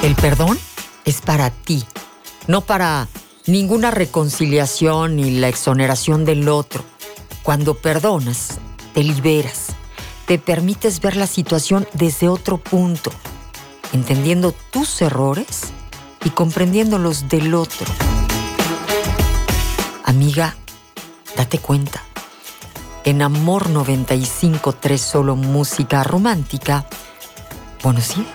El perdón es para ti, no para ninguna reconciliación ni la exoneración del otro. Cuando perdonas, te liberas, te permites ver la situación desde otro punto, entendiendo tus errores y comprendiendo los del otro. Amiga, date cuenta. En Amor 95.3 solo música romántica. Buenos días.